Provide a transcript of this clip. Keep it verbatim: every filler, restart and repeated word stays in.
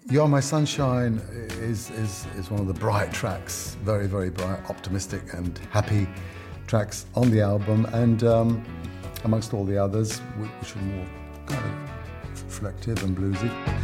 You Are My Sunshine is, is, is one of the bright tracks, very, very bright, optimistic and happy tracks on the album, and um, amongst all the others, which are more kind of reflective and bluesy.